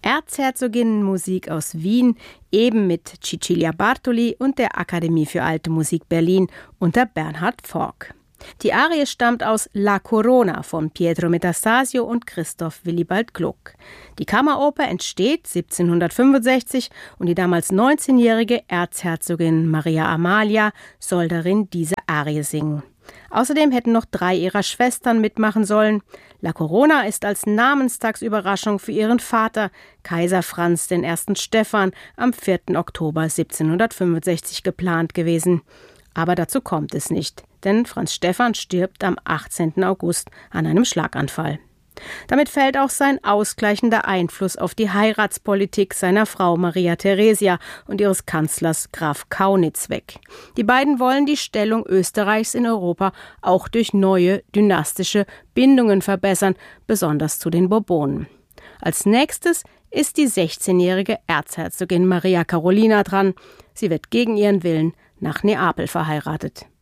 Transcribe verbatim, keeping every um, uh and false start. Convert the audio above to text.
Erzherzoginnenmusik aus Wien, eben mit Cecilia Bartoli und der Akademie für Alte Musik Berlin unter Bernhard Forck. Die Arie stammt aus La Corona von Pietro Metastasio und Christoph Willibald Gluck. Die Kammeroper entsteht siebzehnhundertfünfundsechzig und die damals neunzehnjährige Erzherzogin Maria Amalia soll darin diese Arie singen. Außerdem hätten noch drei ihrer Schwestern mitmachen sollen. La Corona ist als Namenstagsüberraschung für ihren Vater, Kaiser Franz I. Stephan, am vierten Oktober siebzehnhundertfünfundsechzig geplant gewesen. Aber dazu kommt es nicht, denn Franz Stephan stirbt am achtzehnten August an einem Schlaganfall. Damit fällt auch sein ausgleichender Einfluss auf die Heiratspolitik seiner Frau Maria Theresia und ihres Kanzlers Graf Kaunitz weg. Die beiden wollen die Stellung Österreichs in Europa auch durch neue dynastische Bindungen verbessern, besonders zu den Bourbonen. Als nächstes ist die sechzehnjährige Erzherzogin Maria Carolina dran. Sie wird gegen ihren Willen nach Neapel verheiratet.